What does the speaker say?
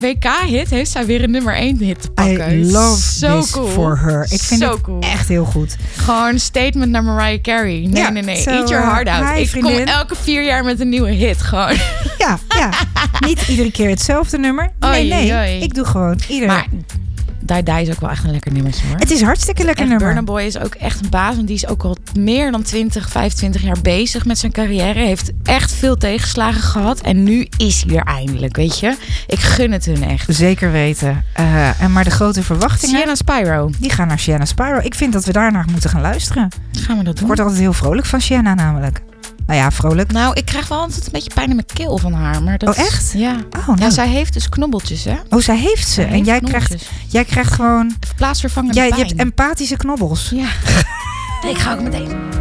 WK-hit heeft zij weer een nummer 1 hit te pakken. I love so this cool. for her. Ik vind het echt heel goed. Gewoon een statement naar Mariah Carey. Nee. So, Eat your heart out. Ik vriendin. kom elke 4 jaar met een nieuwe hit. Gewoon. Ja. Niet iedere keer hetzelfde nummer. Nee. Ik doe gewoon Maar Die is ook wel echt een lekker nummer, hoor. Het is hartstikke lekker nummer. Burna Boy is ook echt een baas. Want die is ook al meer dan 25 jaar bezig met zijn carrière. Heeft echt veel tegenslagen gehad. En nu is hij er eindelijk, weet je. Ik gun het hun echt. Zeker weten. Maar de grote verwachtingen... Sienna Spyro. Die gaan naar Sienna Spyro. Ik vind dat we daarnaar moeten gaan luisteren. Gaan we dat doen? Ik word altijd heel vrolijk van Sienna namelijk. Nou ja, vrolijk. Nou, ik krijg wel altijd een beetje pijn in mijn keel van haar. Maar dat echt? Ja. Ja, zij heeft dus knobbeltjes, hè? Oh, zij heeft ze. En jij krijgt gewoon... Plaatsvervangende pijn. Je hebt empathische knobbels. Ja. Ik ga ook meteen.